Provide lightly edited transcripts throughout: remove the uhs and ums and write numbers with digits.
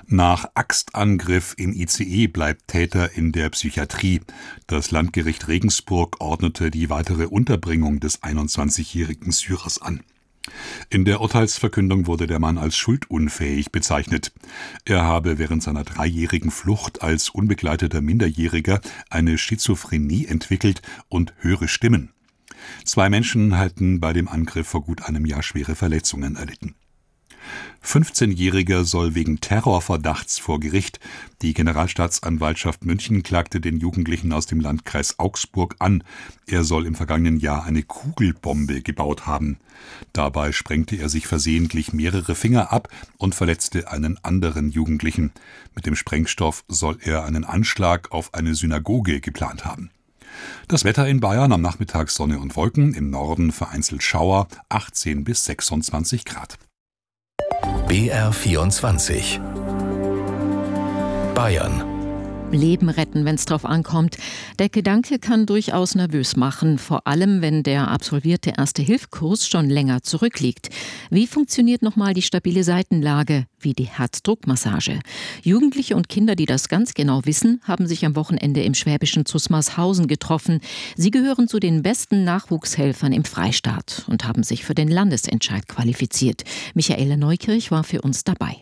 Nach Axtangriff im ICE bleibt Täter in der Psychiatrie. Das Landgericht Regensburg ordnete die weitere Unterbringung des 21-jährigen Syrers an. In der Urteilsverkündung wurde der Mann als schuldunfähig bezeichnet. Er habe während seiner 3-jährigen Flucht als unbegleiteter Minderjähriger eine Schizophrenie entwickelt und höre Stimmen. 2 Menschen hatten bei dem Angriff vor gut einem Jahr schwere Verletzungen erlitten. 15-Jähriger soll wegen Terrorverdachts vor Gericht. Die Generalstaatsanwaltschaft München klagte den Jugendlichen aus dem Landkreis Augsburg an. Er soll im vergangenen Jahr eine Kugelbombe gebaut haben. Dabei sprengte er sich versehentlich mehrere Finger ab und verletzte einen anderen Jugendlichen. Mit dem Sprengstoff soll er einen Anschlag auf eine Synagoge geplant haben. Das Wetter in Bayern: am Nachmittag Sonne und Wolken, im Norden vereinzelt Schauer, 18 bis 26 Grad. BR24 Bayern. Leben retten, wenn es drauf ankommt. Der Gedanke kann durchaus nervös machen, vor allem wenn der absolvierte Erste-Hilfe-Kurs schon länger zurückliegt. Wie funktioniert nochmal die stabile Seitenlage, wie die Herzdruckmassage? Jugendliche und Kinder, die das ganz genau wissen, haben sich am Wochenende im schwäbischen Zusmarshausen getroffen. Sie gehören zu den besten Nachwuchshelfern im Freistaat und haben sich für den Landesentscheid qualifiziert. Michaela Neukirch war für uns dabei.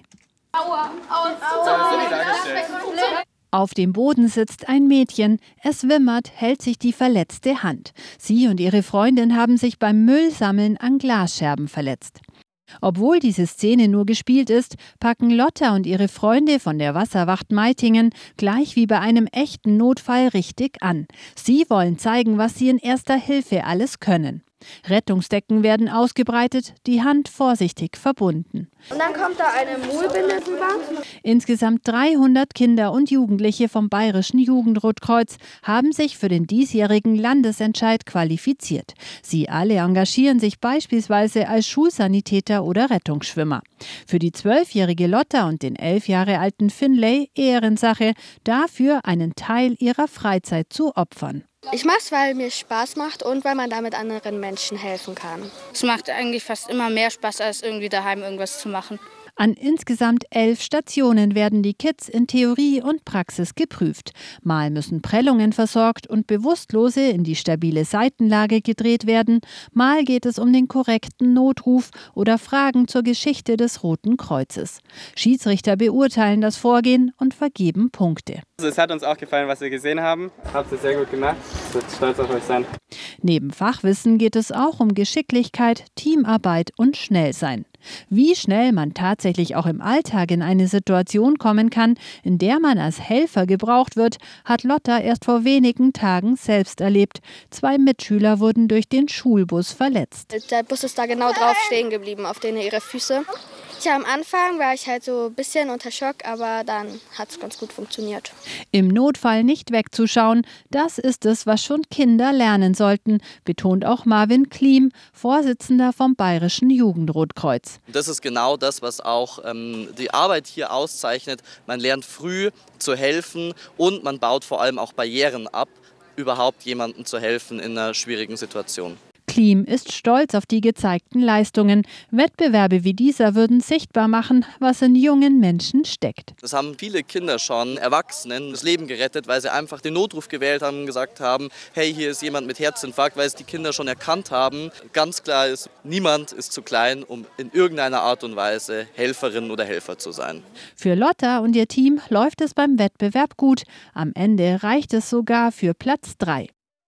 Auf dem Boden sitzt ein Mädchen. Es wimmert, hält sich die verletzte Hand. Sie und ihre Freundin haben sich beim Müllsammeln an Glasscherben verletzt. Obwohl diese Szene nur gespielt ist, packen Lotta und ihre Freunde von der Wasserwacht Meitingen gleich wie bei einem echten Notfall richtig an. Sie wollen zeigen, was sie in Erster Hilfe alles können. Rettungsdecken werden ausgebreitet, die Hand vorsichtig verbunden. Und dann kommt da eine Mullbinde drüber. Insgesamt 300 Kinder und Jugendliche vom Bayerischen Jugendrotkreuz haben sich für den diesjährigen Landesentscheid qualifiziert. Sie alle engagieren sich beispielsweise als Schulsanitäter oder Rettungsschwimmer. Für die 12-jährige Lotta und den 11 Jahre alten Finlay Ehrensache, dafür einen Teil ihrer Freizeit zu opfern. Ich mache es, weil mir Spaß macht und weil man damit anderen Menschen helfen kann. Es macht eigentlich fast immer mehr Spaß, als irgendwie daheim irgendwas zu machen. An insgesamt 11 Stationen werden die Kids in Theorie und Praxis geprüft. Mal müssen Prellungen versorgt und Bewusstlose in die stabile Seitenlage gedreht werden. Mal geht es um den korrekten Notruf oder Fragen zur Geschichte des Roten Kreuzes. Schiedsrichter beurteilen das Vorgehen und vergeben Punkte. Es hat uns auch gefallen, was wir gesehen haben. Habt ihr sehr gut gemacht. Ich bin stolz auf euch sein. Neben Fachwissen geht es auch um Geschicklichkeit, Teamarbeit und Schnellsein. Wie schnell man tatsächlich auch im Alltag in eine Situation kommen kann, in der man als Helfer gebraucht wird, hat Lotta erst vor wenigen Tagen selbst erlebt. 2 Mitschüler wurden durch den Schulbus verletzt. Der Bus ist da genau drauf stehen geblieben, auf denen ihre Füße. Ja, am Anfang war ich halt so ein bisschen unter Schock, aber dann hat es ganz gut funktioniert. Im Notfall nicht wegzuschauen, das ist es, was schon Kinder lernen sollten, betont auch Marvin Klim, Vorsitzender vom Bayerischen Jugendrotkreuz. Das ist genau das, was auch die Arbeit hier auszeichnet. Man lernt früh zu helfen und man baut vor allem auch Barrieren ab, überhaupt jemandem zu helfen in einer schwierigen Situation. Klim ist stolz auf die gezeigten Leistungen. Wettbewerbe wie dieser würden sichtbar machen, was in jungen Menschen steckt. Das haben viele Kinder schon, Erwachsenen, das Leben gerettet, weil sie einfach den Notruf gewählt haben und gesagt haben, hey, hier ist jemand mit Herzinfarkt, weil es die Kinder schon erkannt haben. Ganz klar ist, niemand ist zu klein, um in irgendeiner Art und Weise Helferin oder Helfer zu sein. Für Lotta und ihr Team läuft es beim Wettbewerb gut. Am Ende reicht es sogar für Platz 3.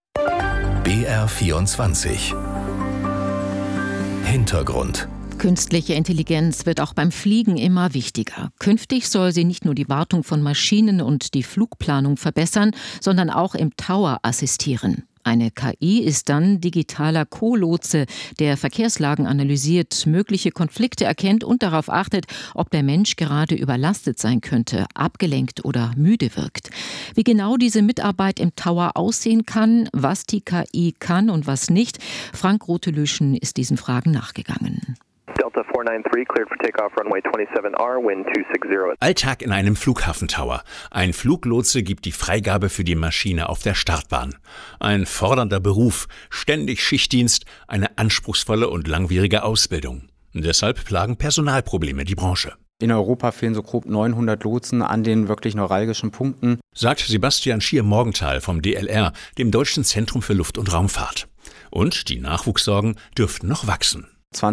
BR24 Hintergrund. Künstliche Intelligenz wird auch beim Fliegen immer wichtiger. Künftig soll sie nicht nur die Wartung von Maschinen und die Flugplanung verbessern, sondern auch im Tower assistieren. Eine KI ist dann digitaler Co-Lotse, der Verkehrslagen analysiert, mögliche Konflikte erkennt und darauf achtet, ob der Mensch gerade überlastet sein könnte, abgelenkt oder müde wirkt. Wie genau diese Mitarbeit im Tower aussehen kann, was die KI kann und was nicht, Frank Rotelüschen ist diesen Fragen nachgegangen. Delta 493 cleared for takeoff runway 27R, wind 260. Alltag in einem Flughafentower. Ein Fluglotse gibt die Freigabe für die Maschine auf der Startbahn. Ein fordernder Beruf, ständig Schichtdienst, eine anspruchsvolle und langwierige Ausbildung. Deshalb plagen Personalprobleme die Branche. In Europa fehlen so grob 900 Lotsen an den wirklich neuralgischen Punkten, sagt Sebastian Schier-Morgenthal vom DLR, dem Deutschen Zentrum für Luft- und Raumfahrt. Und die Nachwuchssorgen dürften noch wachsen.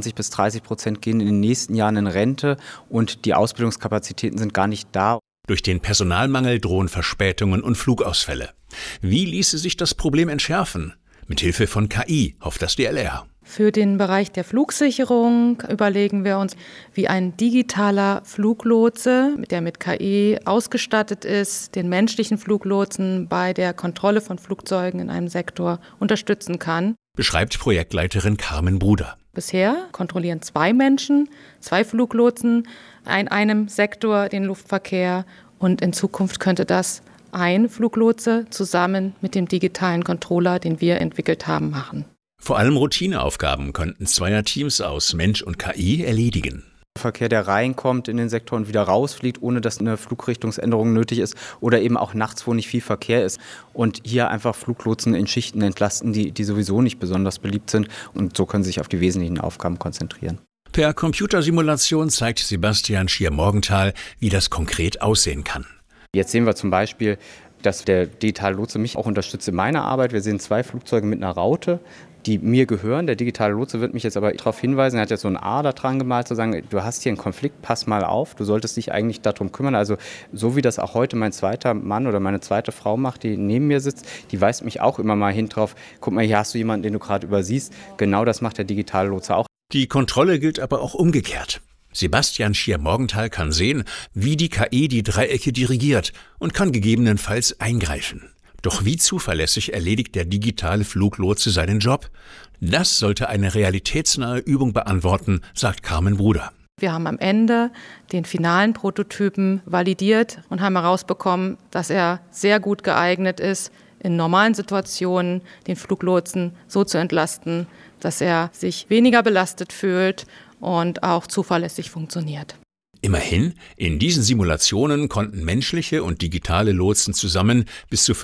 20-30% gehen in den nächsten Jahren in Rente und die Ausbildungskapazitäten sind gar nicht da. Durch den Personalmangel drohen Verspätungen und Flugausfälle. Wie ließe sich das Problem entschärfen? Mithilfe von KI, hofft das DLR. Für den Bereich der Flugsicherung überlegen wir uns, wie ein digitaler Fluglotse, der mit KI ausgestattet ist, den menschlichen Fluglotsen bei der Kontrolle von Flugzeugen in einem Sektor unterstützen kann. Beschreibt Projektleiterin Carmen Bruder. Bisher kontrollieren 2 Menschen, 2 Fluglotsen in einem Sektor den Luftverkehr und in Zukunft könnte das ein Fluglotse zusammen mit dem digitalen Controller, den wir entwickelt haben, machen. Vor allem Routineaufgaben könnten Zweierteams aus Mensch und KI erledigen. Verkehr, der reinkommt in den Sektor und wieder rausfliegt, ohne dass eine Flugrichtungsänderung nötig ist oder eben auch nachts, wo nicht viel Verkehr ist. Und hier einfach Fluglotsen in Schichten entlasten, die sowieso nicht besonders beliebt sind und so können sie sich auf die wesentlichen Aufgaben konzentrieren. Per Computersimulation zeigt Sebastian Schier-Morgenthal, wie das konkret aussehen kann. Jetzt sehen wir zum Beispiel, dass der digitale Lotse mich auch unterstützt in meiner Arbeit. Wir sehen 2 Flugzeuge mit einer Raute, die mir gehören. Der digitale Lotse wird mich jetzt aber darauf hinweisen, er hat jetzt so ein A da dran gemalt, zu sagen, du hast hier einen Konflikt, pass mal auf, du solltest dich eigentlich darum kümmern. Also so wie das auch heute mein zweiter Mann oder meine zweite Frau macht, die neben mir sitzt, die weist mich auch immer mal hin drauf, guck mal, hier hast du jemanden, den du gerade übersiehst. Genau das macht der digitale Lotse auch. Die Kontrolle gilt aber auch umgekehrt. Sebastian Schier-Morgenthal kann sehen, wie die KI die Dreiecke dirigiert und kann gegebenenfalls eingreifen. Doch wie zuverlässig erledigt der digitale Fluglotse seinen Job? Das sollte eine realitätsnahe Übung beantworten, sagt Carmen Bruder. Wir haben am Ende den finalen Prototypen validiert und haben herausbekommen, dass er sehr gut geeignet ist, in normalen Situationen den Fluglotsen so zu entlasten, dass er sich weniger belastet fühlt und auch zuverlässig funktioniert. Immerhin, in diesen Simulationen konnten menschliche und digitale Lotsen zusammen bis zu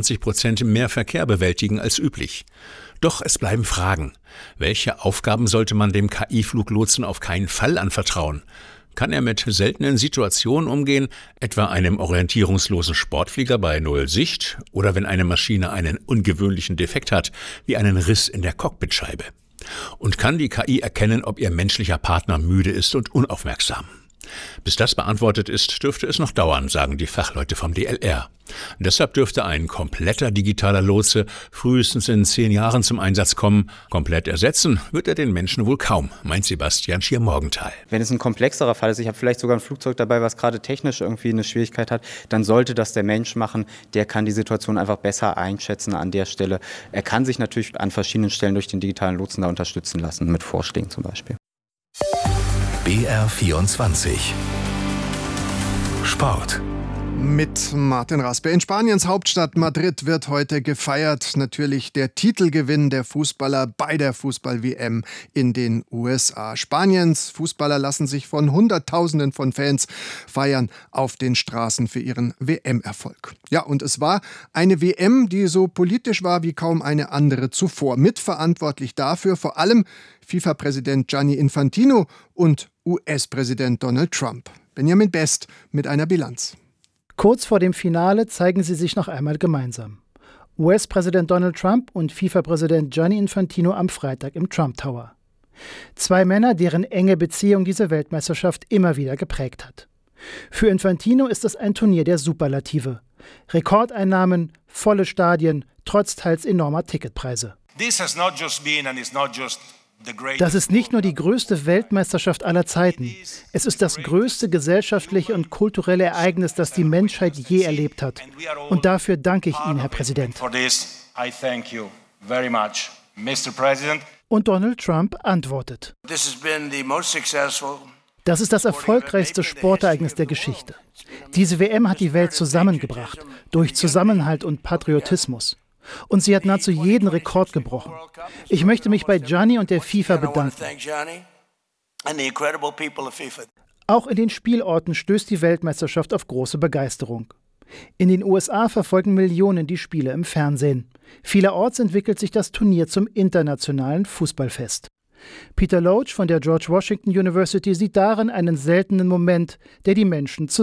25% mehr Verkehr bewältigen als üblich. Doch es bleiben Fragen. Welche Aufgaben sollte man dem KI-Fluglotsen auf keinen Fall anvertrauen? Kann er mit seltenen Situationen umgehen, etwa einem orientierungslosen Sportflieger bei Null Sicht oder wenn eine Maschine einen ungewöhnlichen Defekt hat, wie einen Riss in der Cockpitscheibe? Und kann die KI erkennen, ob ihr menschlicher Partner müde ist und unaufmerksam? Bis das beantwortet ist, dürfte es noch dauern, sagen die Fachleute vom DLR. Deshalb dürfte ein kompletter digitaler Lotse frühestens in 10 Jahren zum Einsatz kommen. Komplett ersetzen wird er den Menschen wohl kaum, meint Sebastian Schier-Morgenthal. Wenn es ein komplexerer Fall ist, ich habe vielleicht sogar ein Flugzeug dabei, was gerade technisch irgendwie eine Schwierigkeit hat, dann sollte das der Mensch machen. Der kann die Situation einfach besser einschätzen an der Stelle. Er kann sich natürlich an verschiedenen Stellen durch den digitalen Lotsen da unterstützen lassen, mit Vorschlägen zum Beispiel. BR24 Sport. Mit Martin Raspe. In Spaniens Hauptstadt Madrid wird heute gefeiert. Natürlich der Titelgewinn der Fußballer bei der Fußball-WM in den USA. Spaniens Fußballer lassen sich von Hunderttausenden von Fans feiern auf den Straßen für ihren WM-Erfolg. Ja, und es war eine WM, die so politisch war wie kaum eine andere zuvor. Mitverantwortlich dafür vor allem FIFA-Präsident Gianni Infantino und US-Präsident Donald Trump. Benjamin Best mit einer Bilanz. Kurz vor dem Finale zeigen sie sich noch einmal gemeinsam. US-Präsident Donald Trump und FIFA-Präsident Gianni Infantino am Freitag im Trump Tower. 2 Männer, deren enge Beziehung diese Weltmeisterschaft immer wieder geprägt hat. Für Infantino ist es ein Turnier der Superlative. Rekordeinnahmen, volle Stadien, trotz teils enormer Ticketpreise. Das ist nicht nur die größte Weltmeisterschaft aller Zeiten. Es ist das größte gesellschaftliche und kulturelle Ereignis, das die Menschheit je erlebt hat. Und dafür danke ich Ihnen, Herr Präsident. Und Donald Trump antwortet. Das ist das erfolgreichste Sportereignis der Geschichte. Diese WM hat die Welt zusammengebracht, durch Zusammenhalt und Patriotismus. Und sie hat nahezu jeden Rekord gebrochen. Ich möchte mich bei Gianni und der FIFA bedanken. Auch in den Spielorten stößt die Weltmeisterschaft auf große Begeisterung. In den USA verfolgen Millionen die Spiele im Fernsehen. Vielerorts entwickelt sich das Turnier zum internationalen Fußballfest. Peter Loach von der George Washington University sieht darin einen seltenen Moment, der die Menschen zusammenbringt.